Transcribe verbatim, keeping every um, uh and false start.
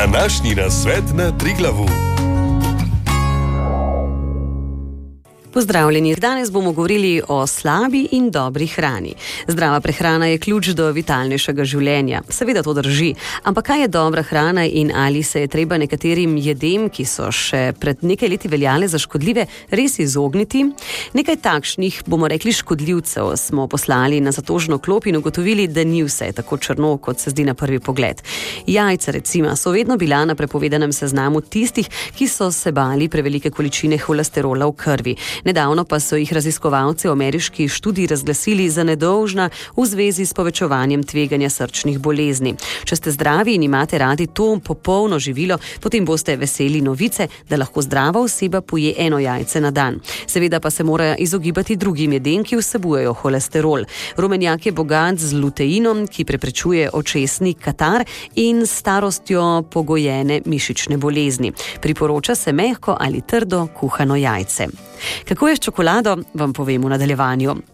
Današnji nasvet na Triglavu. Pozdravljeni. Danes bomo govorili o slabi in dobri hrani. Zdrava prehrana je ključ do vitalnejšega življenja. Seveda to drži. Ampak kaj je dobra hrana in ali se je treba nekaterim jedem, ki so še pred nekaj leti veljale za škodljive, res izogniti? Nekaj takšnih, bomo rekli škodljivcev, smo poslali na zatožno klop in ugotovili, da ni vse tako črno, kot se zdi na prvi pogled. Jajca recimo so vedno bila na prepovedanem seznamu tistih, ki so se bali prevelike količine holesterola v krvi. Nedavno pa so jih raziskovalci v ameriški študiji razglasili za nedolžna v zvezi s povečevanjem tveganja srčnih bolezni. Če ste zdravi in imate radi to popolno živilo, potem boste veseli novice, da lahko zdrava oseba poje eno jajce na dan. Seveda pa se mora izogibati drugim jedem, ki vsebujejo holesterol. Rumenjak je bogat z luteinom, ki preprečuje očesni katar in s starostjo pogojene mišične bolezni. Priporoča se mehko ali trdo kuhano jajce. Kako je s čokolado, vam povem v nadaljevanju.